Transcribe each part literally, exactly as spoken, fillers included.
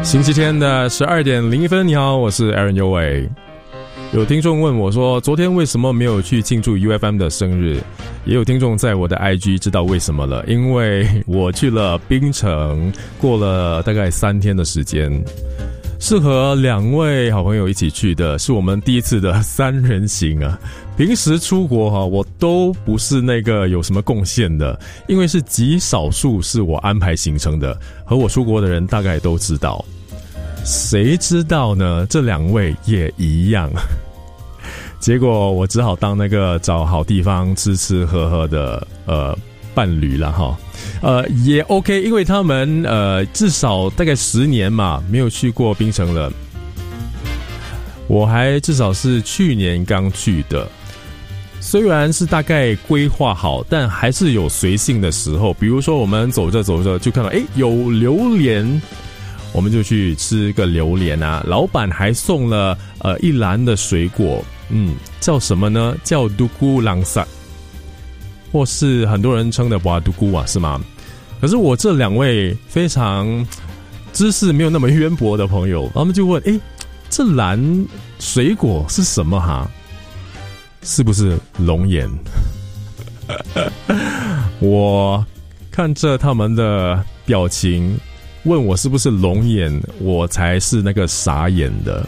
星期天的十二点零一分，你好，我是 Aaron 尤伟。有听众问我说，昨天为什么没有去庆祝 U F M 的生日？也有听众在我的 I G 知道为什么了，因为我去了槟城，过了大概三天的时间，是和两位好朋友一起去的，是我们第一次的三人行啊。平时出国哈，我都不是那个有什么贡献的，因为是极少数是我安排行程的，和我出国的人大概都知道。谁知道呢？这两位也一样。结果我只好当那个找好地方吃吃喝喝的呃伴侣了哈。呃也 OK， 因为他们呃至少大概十年嘛没有去过槟城了。我还至少是去年刚去的。虽然是大概规划好，但还是有随性的时候。比如说我们走着走着就看到诶有榴莲，我们就去吃个榴莲啊。老板还送了呃一篮的水果，嗯，叫什么呢？叫杜姑朗萨，或是很多人称的瓦杜姑啊，是吗？可是我这两位非常知识没有那么渊博的朋友，他们就问：诶，这篮水果是什么哈？是不是龙眼？我看着他们的表情，问我是不是龙眼，我才是那个傻眼的。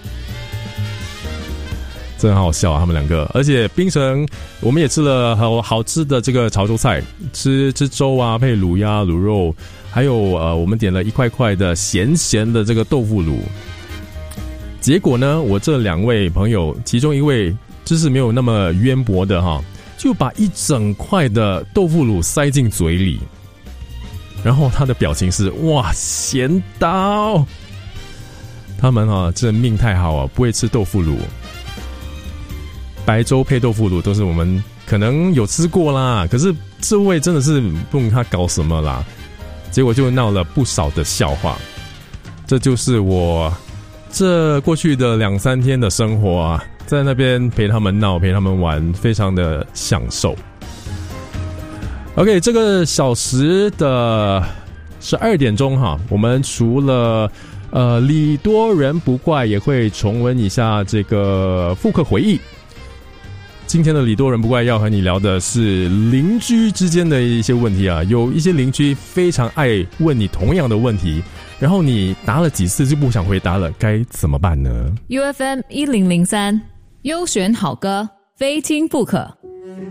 真好笑啊，他们两个。而且槟城我们也吃了好好吃的这个潮州菜，吃吃粥啊，配卤鸭、卤肉，还有呃，我们点了一块块的咸咸的这个豆腐乳。结果呢，我这两位朋友，其中一位知识没有那么渊博的哈，就把一整块的豆腐乳塞进嘴里，然后他的表情是哇咸到。他们啊，这命太好啊，不会吃豆腐乳。白粥配豆腐乳都是我们可能有吃过啦，可是这位真的是不懂他搞什么啦，结果就闹了不少的笑话。这就是我这过去的两三天的生活啊，在那边陪他们闹，陪他们玩，非常的享受。OK， 这个小时的十二点钟哈，我们除了呃礼多人不怪，也会重温一下这个复刻回忆。今天的礼多人不怪要和你聊的是邻居之间的一些问题啊，有一些邻居非常爱问你同样的问题，然后你答了几次就不想回答了，该怎么办呢？ U F M 一零零三优选好歌，非听不可。